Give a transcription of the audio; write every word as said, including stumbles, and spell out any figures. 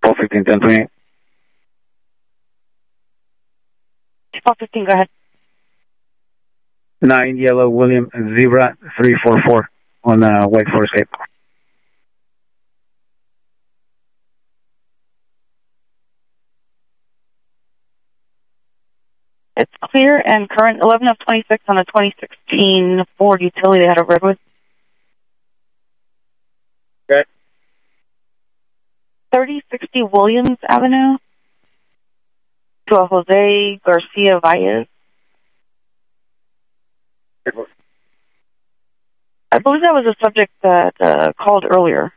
four fifteen, ten twenty-eight. four fifteen, go ahead. nine Yellow William Zebra three four four on uh, White Forest Gate. It's clear and current eleven of twenty-six on a twenty sixteen Ford utility they had a Redwood. Okay. thirty sixty Williams Avenue to a Jose Garcia Valles. I believe that was a subject that uh, called earlier.